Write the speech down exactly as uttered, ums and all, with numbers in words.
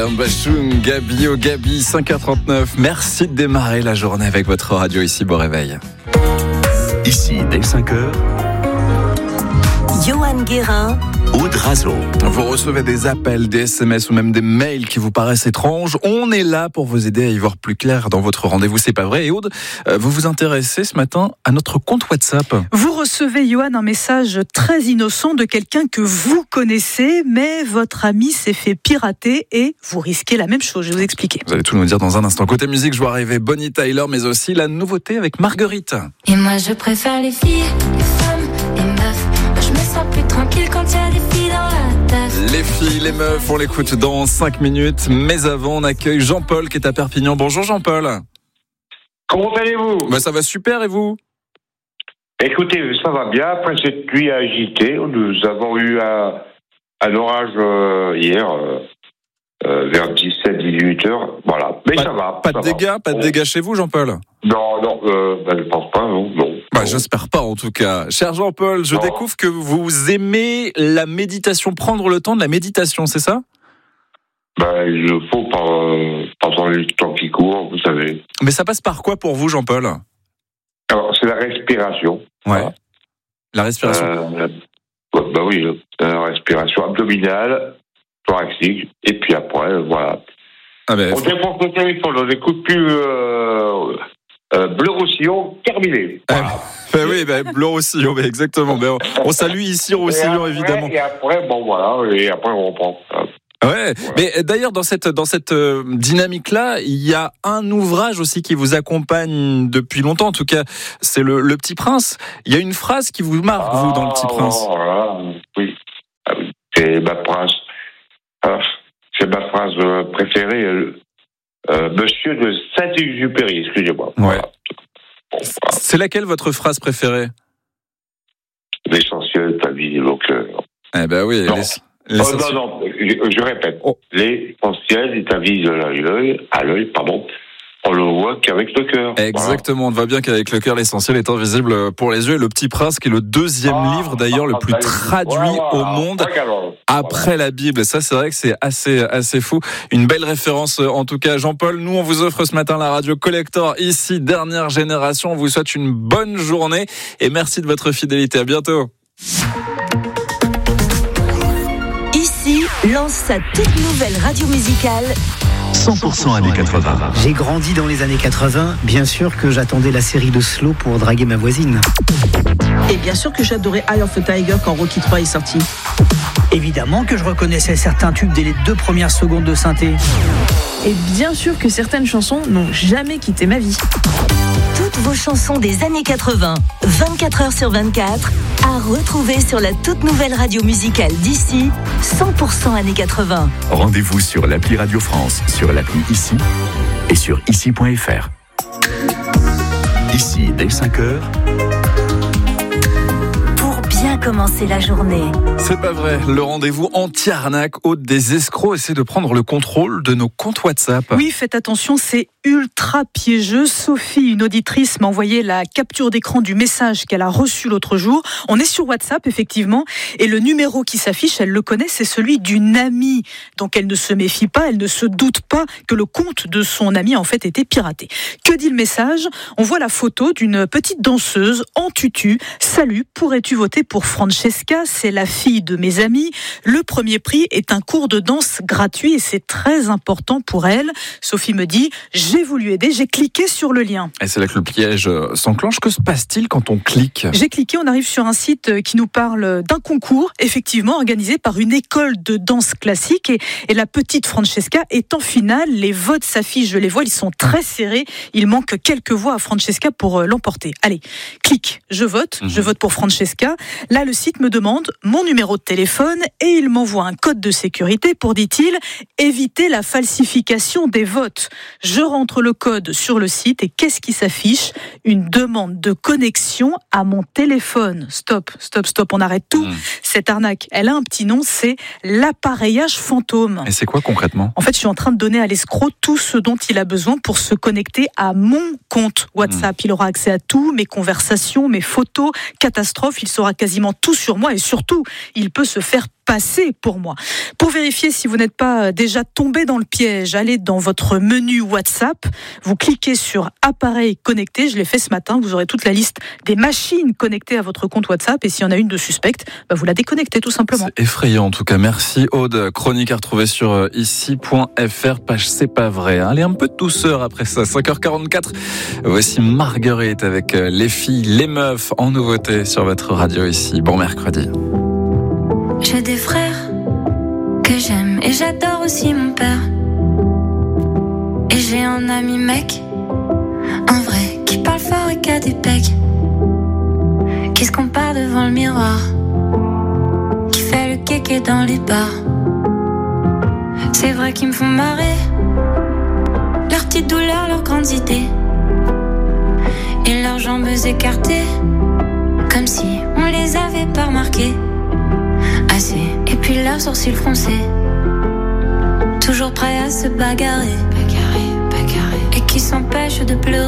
Bachung, Gabi au Gabi, cinq heures trente-neuf. Merci de démarrer la journée avec votre radio ici. Beau réveil. Ici, dès cinq heures, Johan Guérin, Aude Razo. Vous recevez des appels, des S M S ou même des mails qui vous paraissent étranges. On est là pour vous aider à y voir plus clair dans votre rendez-vous. C'est pas vrai. Et Aude, vous vous intéressez ce matin à notre compte WhatsApp. Vous recevez, Johan, un message très innocent de quelqu'un que vous connaissez, mais votre ami s'est fait pirater et vous risquez la même chose. Je vais vous expliquer. Vous allez tout nous dire dans un instant. Côté musique, je vois arriver Bonnie Tyler, mais aussi la nouveauté avec Marguerite. Et moi je préfère les filles, les femmes, les meufs. Je me sens plus tranquille quand il y a des filles dans la teuf. Les filles, les meufs, on l'écoute dans cinq minutes. Mais avant, on accueille Jean-Paul qui est à Perpignan. Bonjour Jean-Paul. Comment allez-vous ? Bah, ça va super et vous ? Écoutez, ça va bien. Après cette nuit agitée, nous avons eu un, un orage euh, hier euh, euh, vers dix-sept à dix-huit heures. Voilà. Mais pas, ça va. Pas ça de va. dégâts, pas de On... dégâts chez vous Jean-Paul ? Non, non, euh, ben, je pense pas, non. non. Bah, j'espère pas en tout cas. Cher Jean-Paul, je non. découvre que vous aimez la méditation, prendre le temps de la méditation, c'est ça ? Ben, il faut pas, pas attendre le temps qui court, vous savez. Mais ça passe par quoi pour vous Jean-Paul ? Alors, c'est la respiration. Ouais. Voilà. La respiration. Euh, bah, bah oui, la respiration abdominale, thoracique, et puis après, voilà. Ah ben, on faut... dépense le téléphone, on n'écoute plus euh, euh, Bleu Roussillon, terminé. Voilà. Ben oui, ben, Bleu Roussillon, ben exactement. Ben, on, on salue ici Roussillon, et après, évidemment. Et après, bon voilà, et après on reprend. Ouais, ouais. Mais d'ailleurs dans cette dans cette euh, dynamique-là, il y a un ouvrage aussi qui vous accompagne depuis longtemps. En tout cas, c'est le, le Petit Prince. Il y a une phrase qui vous marque, ah, vous, dans le Petit Prince. Voilà, oui, ah, oui. C'est ma phrase. Ah, c'est ma phrase préférée. Euh, euh, Monsieur de Saint-Exupéry, excusez-moi. Ouais. Voilà. Bon, voilà. C'est laquelle votre phrase préférée ? L'essentiel est à vivre au cœur. Eh ben oui. Non. Les... Oh, non, non, je, je répète. Oh. L'essentiel est à vivre à l'œil, à l'œil, pardon. On le voit qu'avec le cœur. Exactement, voilà. On voit bien qu'avec le cœur, l'essentiel est invisible pour les yeux. Et le Petit Prince, qui est le deuxième ah, livre d'ailleurs ah, le plus ah, traduit voilà, au monde voilà. après la Bible. Ça, c'est vrai que c'est assez, assez fou. Une belle référence en tout cas. Jean-Paul, nous, on vous offre ce matin la radio Collector ici, dernière génération. On vous souhaite une bonne journée et merci de votre fidélité. À bientôt. Ici, lance sa toute nouvelle radio musicale. cent pour cent années quatre-vingts. J'ai grandi dans les années quatre-vingts. Bien sûr que j'attendais la série de Slow pour draguer ma voisine. Et bien sûr que j'adorais Eye of the Tiger quand Rocky trois est sorti. Évidemment que je reconnaissais certains tubes dès les deux premières secondes de synthé. Et bien sûr que certaines chansons n'ont jamais quitté ma vie. Toutes vos chansons des années quatre-vingts, vingt-quatre heures sur vingt-quatre, à retrouver sur la toute nouvelle radio musicale d'ici, cent pour cent années quatre-vingts. Rendez-vous sur l'appli Radio France, sur l'appli Ici et sur ici point f r. Ici, dès cinq heures. Bien commencer la journée. C'est pas vrai, le rendez-vous anti-arnaque, hôte des escrocs, essaie de prendre le contrôle de nos comptes WhatsApp. Oui, faites attention, c'est ultra piégeux. Sophie, une auditrice, m'a envoyé la capture d'écran du message qu'elle a reçu l'autre jour. On est sur WhatsApp, effectivement, et le numéro qui s'affiche, elle le connaît, c'est celui d'une amie. Donc elle ne se méfie pas, elle ne se doute pas que le compte de son amie, en fait, était piraté. Que dit le message ? On voit la photo d'une petite danseuse en tutu. Salut, pourrais-tu voter pour Francesca, c'est la fille de mes amis. Le premier prix est un cours de danse gratuit et c'est très important pour elle. Sophie me dit, j'ai voulu aider, j'ai cliqué sur le lien. Et c'est là que le piège s'enclenche. Que se passe-t-il quand on clique ? J'ai cliqué, on arrive sur un site qui nous parle d'un concours, effectivement organisé par une école de danse classique. Et, et la petite Francesca est en finale. Les votes s'affichent, je les vois, ils sont très serrés. Il manque quelques voix à Francesca pour l'emporter. Allez, clique, je vote, mmh. je vote pour Francesca. Là, le site me demande mon numéro de téléphone et il m'envoie un code de sécurité pour, dit-il, éviter la falsification des votes. Je rentre le code sur le site et qu'est-ce qui s'affiche ? Une demande de connexion à mon téléphone. Stop, stop, stop, on arrête tout. Mmh. Cette arnaque, elle a un petit nom, c'est l'appareillage fantôme. Et c'est quoi concrètement ? En fait, je suis en train de donner à l'escroc tout ce dont il a besoin pour se connecter à mon compte WhatsApp. Mmh. Il aura accès à tout, mes conversations, mes photos. Catastrophe, il saura quasiment tout sur moi et surtout, il peut se faire passé pour moi. Pour vérifier si vous n'êtes pas déjà tombé dans le piège, allez dans votre menu WhatsApp, vous cliquez sur appareil connecté, je l'ai fait ce matin, vous aurez toute la liste des machines connectées à votre compte WhatsApp et s'il y en a une de suspecte, bah vous la déconnectez tout simplement. C'est effrayant en tout cas, merci Aude. Chronique à retrouver sur ici point f r, page C'est pas vrai. Allez, un peu de douceur après ça, cinq heures quarante-quatre. Voici Marguerite avec les filles, les meufs en nouveauté sur votre radio ici. Bon mercredi. J'ai des frères que j'aime et j'adore aussi mon père. Et j'ai un ami mec, un vrai, qui parle fort et qui a des pecs, qui se compare devant le miroir, qui fait le kéké dans les bars. C'est vrai qu'ils me font marrer, leurs petites douleurs, leurs grandes idées, et leurs jambes écartées, comme si on les avait pas remarquées. Assez, et puis leurs sourcils froncés, toujours prêts à se bagarrer, bagarrer, bagarrer, et qui s'empêchent de pleurer.